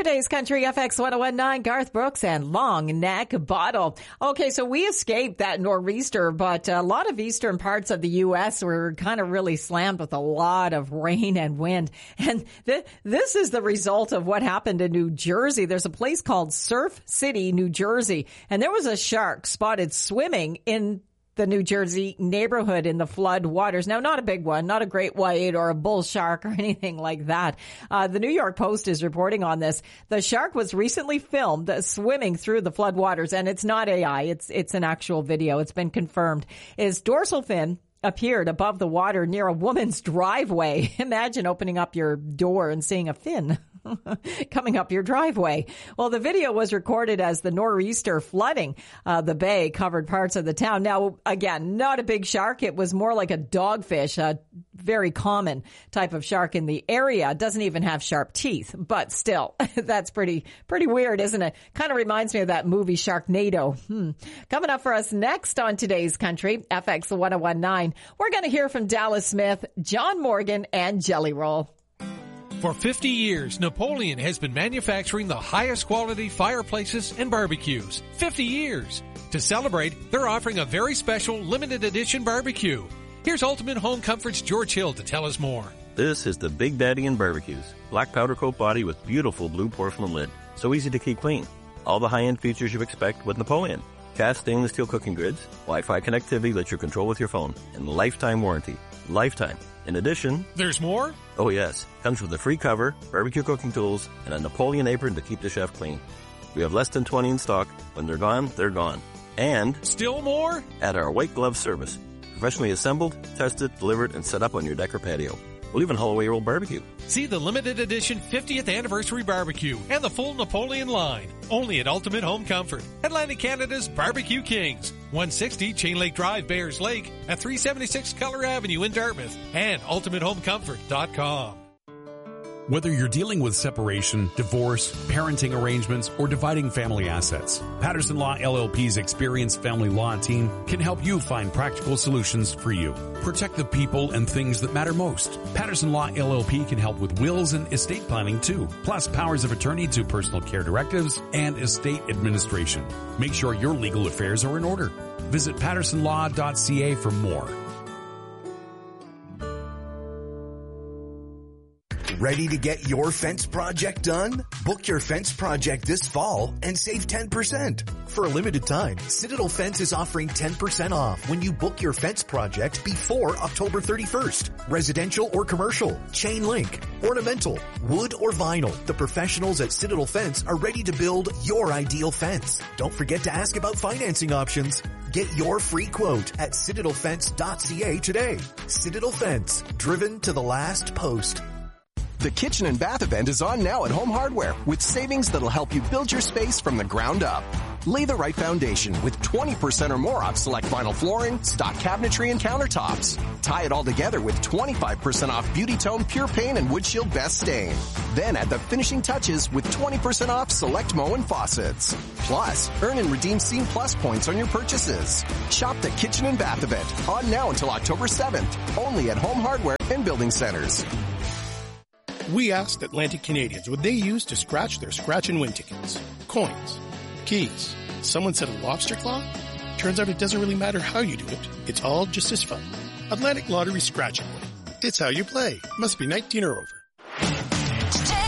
today's Country FX 1019, Garth Brooks and Long Neck Bottle. Okay, so we escaped that nor'easter, but a lot of eastern parts of the U.S. were kind of really slammed with a lot of rain and wind. And this is the result of what happened in New Jersey. There's a place called Surf City, New Jersey, and there was a shark spotted swimming in the New Jersey neighborhood in the flood waters. Now, not a big one, not a great white or a bull shark or anything like that. The New York Post is reporting on this. The shark was recently filmed swimming through the flood waters, and it's not AI. It's an actual video. It's been confirmed. His dorsal fin appeared above the water near a woman's driveway. Imagine opening up your door and seeing a fin coming up your driveway. Well, the video was recorded as the nor'easter flooding the bay covered parts of the town. Now, again, not a big shark. It was more like a dogfish, a very common type of shark in the area. It doesn't even have sharp teeth, but still, that's pretty weird, isn't it? Kind of reminds me of that movie Sharknado. Coming up for us next on today's Country FX 1019, we're going to hear from Dallas Smith, John Morgan, and Jelly Roll. For 50 years, Napoleon has been manufacturing the highest quality fireplaces and barbecues. 50 years. To celebrate, they're offering a very special limited edition barbecue. Here's Ultimate Home Comfort's George Hill to tell us more. This is the Big Daddy in barbecues. Black powder coat body with beautiful blue porcelain lid. So easy to keep clean. All the high-end features you expect with Napoleon. Cast stainless steel cooking grids, Wi-Fi connectivity lets you control with your phone, and lifetime warranty. Lifetime. In addition, there's more? Oh yes. Comes with a free cover, barbecue cooking tools, and a Napoleon apron to keep the chef clean. We have less than 20 in stock. When they're gone, they're gone. And still more? At our white glove service. Professionally assembled, tested, delivered, and set up on your deck or patio. We'll even haul away your old barbecue. See the limited edition 50th anniversary barbecue and the full Napoleon line. Only at Ultimate Home Comfort, Atlantic Canada's Barbecue Kings. 160 Chain Lake Drive, Bayers Lake, at 376 Cutler Avenue in Dartmouth, and UltimateHomeComfort.com. Whether you're dealing with separation, divorce, parenting arrangements, or dividing family assets, Patterson Law LLP's experienced family law team can help you find practical solutions for you. Protect the people and things that matter most. Patterson Law LLP can help with wills and estate planning too, plus powers of attorney to personal care directives and estate administration. Make sure your legal affairs are in order. Visit pattersonlaw.ca for more. Ready to get your fence project done? Book your fence project this fall and save 10%. For a limited time, Citadel Fence is offering 10% off when you book your fence project before October 31st. Residential or commercial, chain link, ornamental, wood or vinyl. The professionals at Citadel Fence are ready to build your ideal fence. Don't forget to ask about financing options. Get your free quote at citadelfence.ca today. Citadel Fence, driven to the last post. The Kitchen and Bath event is on now at Home Hardware with savings that'll help you build your space from the ground up. Lay the right foundation with 20% or more off select vinyl flooring, stock cabinetry, and countertops. Tie it all together with 25% off Beauty Tone Pure Paint and Wood Shield Best Stain. Then add the finishing touches with 20% off select Moen and faucets. Plus, earn and redeem Scene Plus points on your purchases. Shop the Kitchen and Bath event on now until October 7th. Only at Home Hardware and Building Centers. We asked Atlantic Canadians what they use to scratch their scratch and win tickets. Coins. Keys. Someone said a lobster claw? Turns out it doesn't really matter how you do it. It's all just as fun. Atlantic Lottery Scratch and Win. It's how you play. Must be 19 or over.